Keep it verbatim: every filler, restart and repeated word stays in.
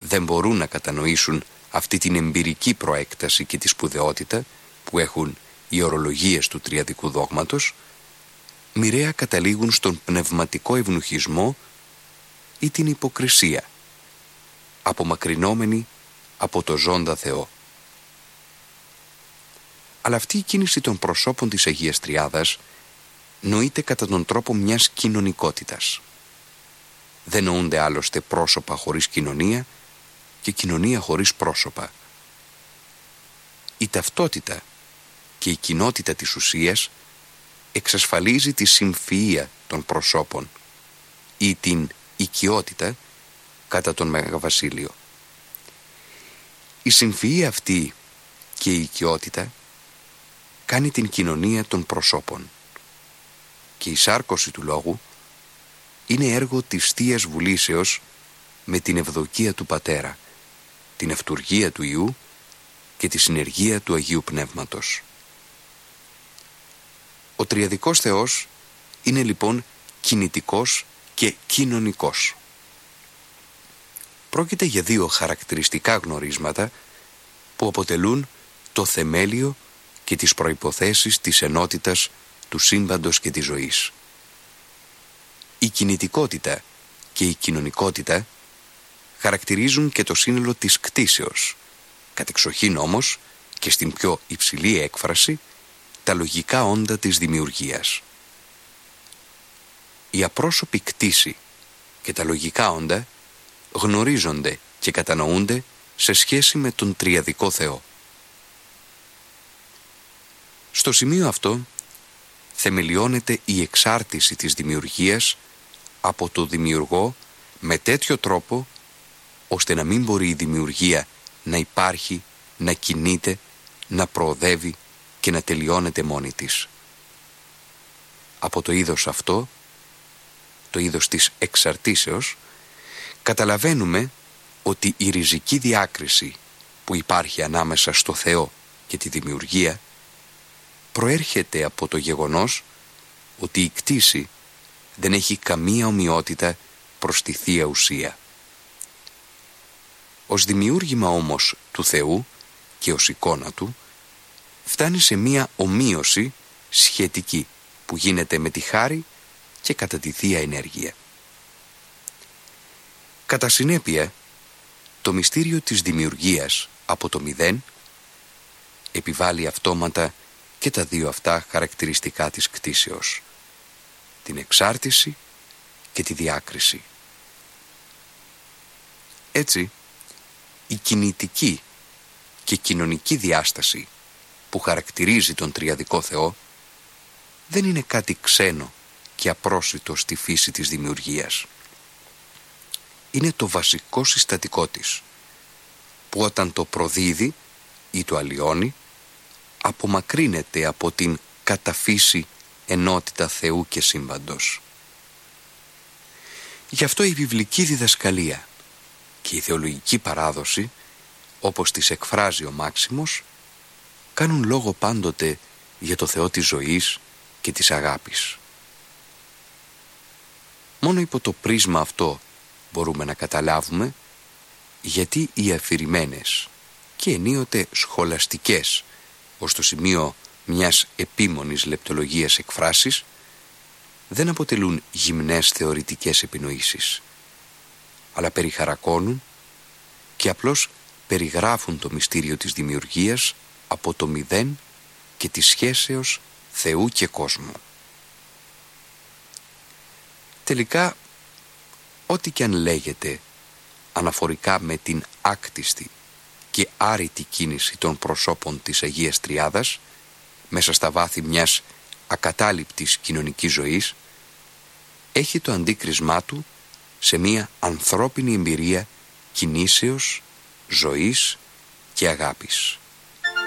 δεν μπορούν να κατανοήσουν αυτή την εμπειρική προέκταση και τη σπουδαιότητα που έχουν οι ορολογίες του τριαδικού δόγματος, μοιραία καταλήγουν στον πνευματικό ευνουχισμό ή την υποκρισία, απομακρυνόμενοι από το ζώντα Θεό. Αλλά αυτή η κίνηση των προσώπων της Αγίας Τριάδας νοείται κατά τον τρόπο μιας κοινωνικότητας. Δεν νοούνται άλλωστε πρόσωπα χωρίς κοινωνία και κοινωνία χωρίς πρόσωπα. Η ταυτότητα και η κοινότητα της ουσίας εξασφαλίζει τη συμφυΐα των προσώπων ή την οικειότητα κατά τον Μεγαβασίλειο. Η συμφυΐα αυτή και η οικειότητα κάνει την κοινωνία των προσώπων και η σάρκωση του λόγου είναι έργο της Θείας Βουλήσεως με την ευδοκία του Πατέρα, την αυτουργία του Υιού και τη συνεργία του Αγίου Πνεύματος. Ο Τριαδικός Θεός είναι λοιπόν κινητικός και κοινωνικός. Πρόκειται για δύο χαρακτηριστικά γνωρίσματα που αποτελούν το θεμέλιο και τις προϋποθέσεις της ενότητας του σύμπαντος και της ζωής. Η κινητικότητα και η κοινωνικότητα χαρακτηρίζουν και το σύνολο της κτήσεως, κατεξοχήν όμως και στην πιο υψηλή έκφραση τα λογικά όντα της δημιουργίας. Η απρόσωπη κτήση και τα λογικά όντα γνωρίζονται και κατανοούνται σε σχέση με τον Τριαδικό Θεό. Στο σημείο αυτό θεμελιώνεται η εξάρτηση της δημιουργίας από το δημιουργό με τέτοιο τρόπο ώστε να μην μπορεί η δημιουργία να υπάρχει, να κινείται, να προοδεύει και να τελειώνεται μόνη της. Από το είδος αυτό, το είδος της εξαρτήσεως, καταλαβαίνουμε ότι η ριζική διάκριση που υπάρχει ανάμεσα στο Θεό και τη δημιουργία προέρχεται από το γεγονός ότι η κτήση δεν έχει καμία ομοιότητα προς τη Θεία Ουσία. Ως δημιούργημα όμως του Θεού και ως εικόνα Του φτάνει σε μία ομοίωση σχετική που γίνεται με τη χάρη και κατά τη Θεία Ενέργεια. Κατά συνέπεια, το μυστήριο της δημιουργίας από το μηδέν επιβάλλει αυτόματα και τα δύο αυτά χαρακτηριστικά της κτήσεως, την εξάρτηση και τη διάκριση. Έτσι, η κινητική και κοινωνική διάσταση που χαρακτηρίζει τον Τριαδικό Θεό δεν είναι κάτι ξένο και απρόσιτο στη φύση της δημιουργίας. Είναι το βασικό συστατικό της, που όταν το προδίδει ή το αλλοιώνει, απομακρύνεται από την καταφύση ενότητα Θεού και σύμπαντος. Γι' αυτό η βιβλική διδασκαλία και η θεολογική παράδοση, όπως τις εκφράζει ο Μάξιμος, κάνουν λόγο πάντοτε για το Θεό της ζωής και της αγάπης. Μόνο υπό το πρίσμα αυτό μπορούμε να καταλάβουμε γιατί οι αφηρημένες και ενίοτε σχολαστικές ως το σημείο μιας επίμονης λεπτολογίας εκφράσεις δεν αποτελούν γυμνές θεωρητικές επινοήσεις, αλλά περιχαρακώνουν και απλώς περιγράφουν το μυστήριο της δημιουργίας από το μηδέν και της σχέσεως Θεού και κόσμου. Τελικά, ό,τι και αν λέγεται αναφορικά με την άκτιστη και άρρητη κίνηση των προσώπων της Αγίας Τριάδας μέσα στα βάθη μιας ακατάληπτης κοινωνικής ζωής, έχει το αντίκρισμά του σε μια ανθρώπινη εμπειρία κινήσεως, ζωής και αγάπης.